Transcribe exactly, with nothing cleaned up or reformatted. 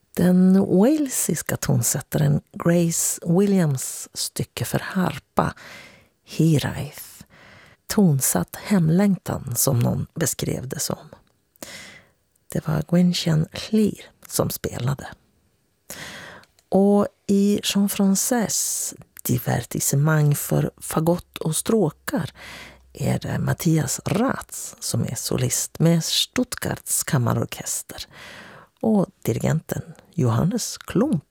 Den walesiska tonsättaren Grace Williams stycke för harpa, Hiraeth, tonsatt hemlängtan som någon beskrev det som. Det var Gwenchen Clear som spelade. Och i Jean Frances divertissement för fagott och stråkar är det Matthias Ratz som är solist med Stuttgarts kammarorkester och dirigenten Johannes Klump.